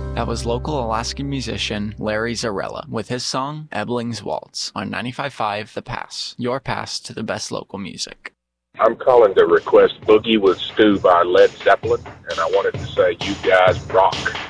That was local Alaskan musician Larry Zarella with his song Ebling's Waltz on 95.5 The Pass, your pass to the best local music. I'm calling to request Boogie with Stu by Led Zeppelin, and I wanted to say you guys rock.